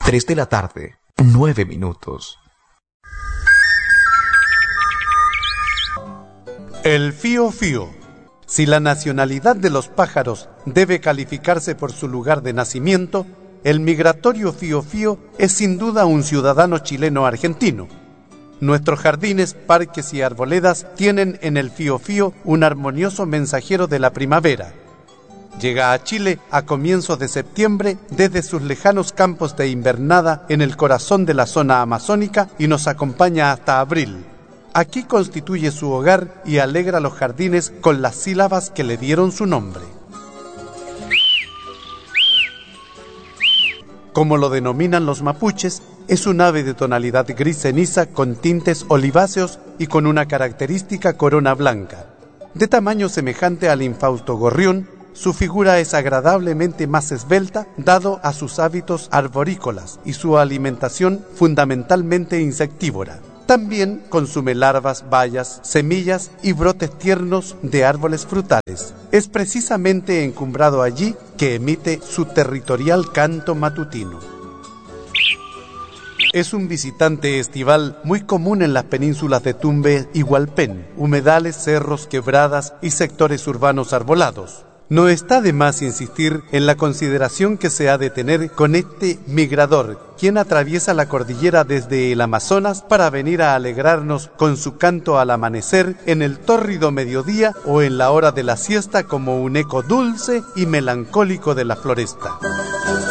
3 de la tarde, 9 minutos. El fío fío. Si la nacionalidad de los pájaros debe calificarse por su lugar de nacimiento, el migratorio fío fío es sin duda un ciudadano chileno-argentino. Nuestros jardines, parques y arboledas tienen en el fío fío un armonioso mensajero de la primavera. Llega a Chile a comienzos de septiembre desde sus lejanos campos de invernada en el corazón de la zona amazónica y nos acompaña hasta abril. Aquí constituye su hogar y alegra los jardines con las sílabas que le dieron su nombre. Como lo denominan los mapuches, es un ave de tonalidad gris ceniza con tintes oliváceos y con una característica corona blanca. De tamaño semejante al infausto gorrión, su figura es agradablemente más esbelta dado a sus hábitos arborícolas y su alimentación fundamentalmente insectívora. También consume larvas, bayas, semillas y brotes tiernos de árboles frutales. Es precisamente encumbrado allí que emite su territorial canto matutino. Es un visitante estival muy común en las penínsulas de Tumbes y Hualpén, humedales, cerros, quebradas y sectores urbanos arbolados. No está de más insistir en la consideración que se ha de tener con este migrador, quien atraviesa la cordillera desde el Amazonas para venir a alegrarnos con su canto al amanecer en el tórrido mediodía o en la hora de la siesta como un eco dulce y melancólico de la floresta.